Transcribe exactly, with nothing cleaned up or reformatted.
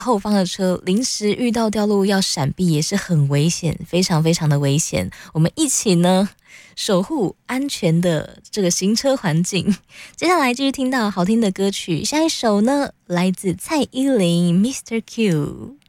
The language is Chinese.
后方的车临时遇到掉路要闪避也是很危险，非常非常的危险。我们一起呢守护安全的这个行车环境。接下来继续听到好听的歌曲，下一首呢来自蔡依林 Mister Q。